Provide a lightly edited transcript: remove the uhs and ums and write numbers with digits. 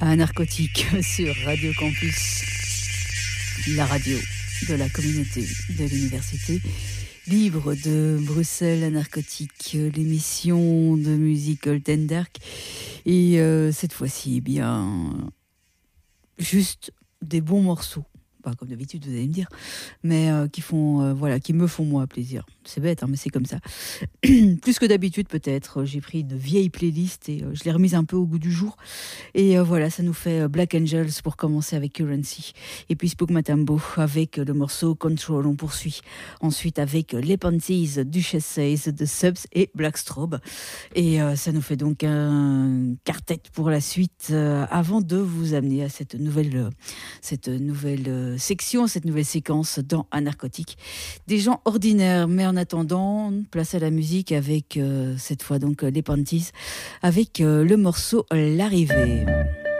à Narcotique sur Radio Campus, la radio de la communauté de l'université libre de Bruxelles à Narcotique, l'émission de musique Old and Dark. Et cette fois-ci, eh bien, juste des bons morceaux. Pas comme d'habitude, vous allez me dire, mais qui me font moi plaisir. C'est bête, hein, mais c'est comme ça. Plus que d'habitude, peut-être. J'ai pris de vieilles playlists et je les remise un peu au goût du jour. Et voilà, ça nous fait Black Angels pour commencer avec Currency. Et puis Spook Matambo avec le morceau Control, on poursuit. Ensuite avec les Panties, Duchess Says, The Subs et Black Strobe. Et ça nous fait donc un quartet pour la suite avant de vous amener à cette nouvelle section, cette nouvelle séquence dans Un Narcotique. Des gens ordinaires, mais en attendant, place à la musique avec cette fois donc les Panties, avec le morceau L'arrivée.